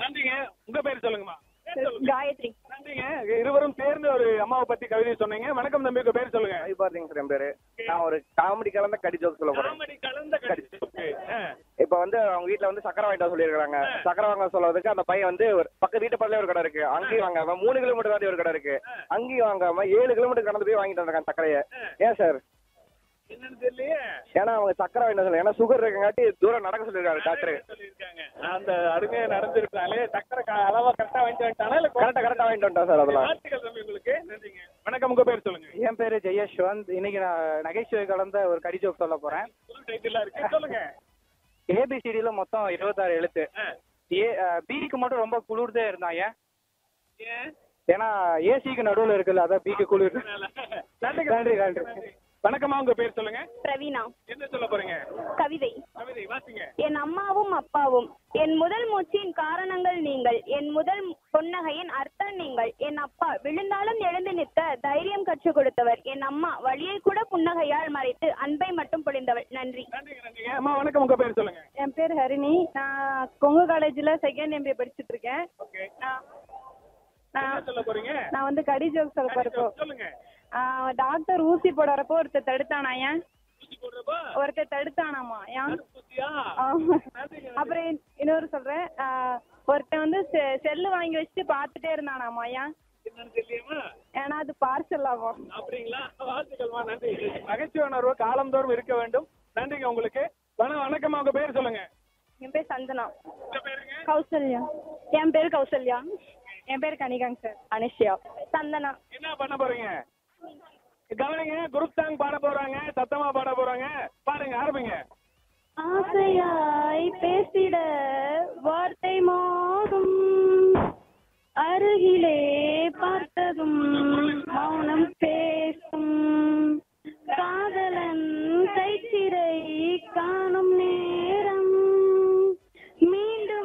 நன்றிங்க. உங்க பேர் சொல்லுங்கம்மா. காயத்ரி. நன்றிங்க. இருவரும் சேர்ந்து ஒரு அம்மாவை பத்தி கவிதை சொன்னீங்க. வணக்கம் தம்பி, உங்க பேர் சொல்லுங்க. பார்த்தீங்க சார், என் பேரு. நான் ஒரு காமெடி கலந்த கடி ஜோக் சொல்ல போறேன். காமெடி கலந்த கடி ஜோக்கு. இப்ப வந்து அவங்க வீட்டுல வந்து சக்கரை வாங்கிட்டு வர சொல்லியிருக்காங்க. சக்கரை வாங்க சொல்றதுக்கு அந்த பையன் வந்து ஒரு பக்கத்து வீட்டு பக்கத்துல ஒரு கடை இருக்கு, அங்கேயும் வாங்காம 3 கிலோமீட்டர் தாண்டி ஒரு கடை இருக்கு, அங்கேயும் வாங்காம 7 கிலோமீட்டர் கடந்து போய் வாங்கிட்டு வந்திருக்காங்க சக்கரையை. ஏன் சார்? என்னன்னு தெரியலையே. ஏன்னா அவங்க சக்கரை வாங்கிட்டு சொல்ல, ஏன்னா சுகர் இருக்கங்காட்டி தூரம் நடக்க சொல்லிருக்காரு டாக்டர். அந்த அருமையா நடந்திருக்காலே சக்கரை அளவா கரெக்டா வாங்கிட்டு வந்துட்டானா இல்ல கரெக்டா வாங்கிட்டு வந்துட்டா சார். அதெல்லாம் வாழ்த்துக்கள் தம்பி உங்களுக்கு. நன்றிங்க. வணக்கம், உங்க பேர் சொல்லுங்க. என் பேரு ஜெயஸ்வந்த். இன்னைக்கு நான் நகைச்சுவை கலந்த ஒரு கடி ஜோக் சொல்ல போறேன். டைட்டிலா இருக்கு, சொல்லுங்க. ஏபிசிடில மொத்தம் 26 எழுத்து. பிக்கு மட்டும் ரொம்ப குளிர்தே இருந்தாங்க. ஏன்னா ஏசிக்கு நடுவுல இருக்குல்ல, அதான் பிக்கு குளிர். நன்றி நன்றி. வணக்கம்மா, உங்க பேர் சொல்லுங்க. பிரவீனா. என்ன சொல்ல போறீங்க? கவிதை. கவிதை வாசிங்க. என் அம்மாவும் அப்பாவும் என் முதல் மூச்சின் காரணங்கள் நீங்கள், என் முதல் புன்னகையின் அர்த்தம் நீங்கள். என் அப்பா விழுந்தாலும் எழுந்து நிற்க தைரியம் கற்றுக் கொடுத்தவர். என் அம்மா வழியை கூட புன்னகையால் மறைத்து அன்பை மட்டும் பொழிந்தவள். நன்றி. நன்றிங்க. அம்மா வணக்கம், உங்க பேர் சொல்லுங்க. என் பேர் ஹரிணி. நான் கொங்கு காலேஜ்ல செகண்ட் MBA படிச்சுட்டு இருக்கேன். என்ன சொல்ல போறீங்க? நான் வந்து கடி ஜோக் சொல்ல போறப்போ, சொல்லுங்க. டாக்டர் ஊசி போடுறப்போ ஒருத்தர் தடுத்தானா? ஏன் ஊசி போடுறப்ப ஒருத்தர் தடுத்தானாமா? ஏன்? ஊசியா? அப்புறம் இன்னொரு சொல்றேன். ஒருத்தன் வந்து செல்லு வாங்கி வச்சுட்டு பாத்துட்டே இருந்தானாமா? ஏன்? என்னன்னு தெரியலையாமா? ஏன்னா அது பார்சல் ஆகும். அப்படிங்களா? வாழ்த்துக்கள்மா, நன்றி. நகைச்சுவை உணர்வு காலந்தோறும் இருக்க வேண்டும். நன்றிங்க உங்களுக்கு. வணக்கம்மா, உங்க பேர் சொல்லுங்க. என் பேர் சந்தனா. உங்க பேருங்க? கௌசல்யா. என் பேர் கௌசல்யா. என் பேர் கனிகாங் சார். அனிஷியா. சந்தனா. என்ன பண்ண போறீங்க? கவனிங்க, குரூப் சாங் பாட போறாங்க, சத்தமா பாட போறாங்க. பாருங்க, ஆரம்பிங்க. ஆசையாய் பேசிட வார்த்தை மோதும், அருகிலே பார்த்ததும் மௌனம்